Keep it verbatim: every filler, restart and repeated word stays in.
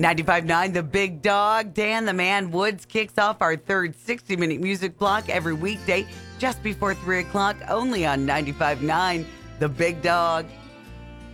ninety-five point nine The Big Dog. Dan the Man Woods kicks off our third sixty-minute music block every weekday just before three o'clock, only on ninety-five point nine The Big Dog.